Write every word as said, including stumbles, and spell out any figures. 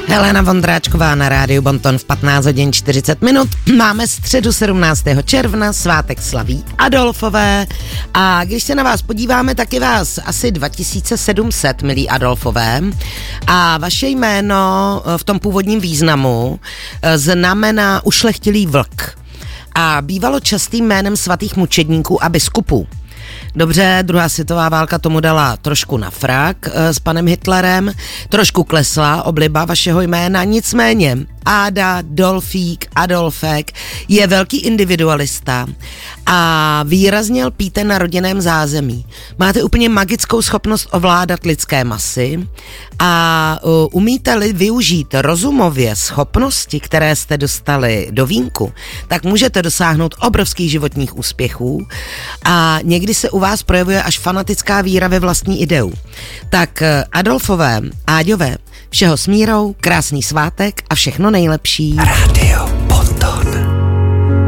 Helena Vondráčková na rádiu Bonton v patnáct hodin čtyřicet minut. Máme středu sedmnáctého června, svátek slaví Adolfové. A když se na vás podíváme, tak je vás asi dva tisíce sedm set, milí Adolfové. A vaše jméno v tom původním významu znamená ušlechtilý vlk. A bývalo častým jménem svatých mučedníků a biskupů. Dobře, druhá světová válka tomu dala trošku na frak e, s panem Hitlerem, trošku klesla obliba vašeho jména, nicméně Áda, Dolfík, Adolfek je velký individualista a výrazně lpíte na rodinném zázemí. Máte úplně magickou schopnost ovládat lidské masy a uh, umíte-li využít rozumově schopnosti, které jste dostali do vínku, tak můžete dosáhnout obrovských životních úspěchů a někdy se u vás projevuje až fanatická víra ve vlastní ideu. Tak Adolfové, Áďové, všeho s mírou, krásný svátek a všechno nejlepší. Rádio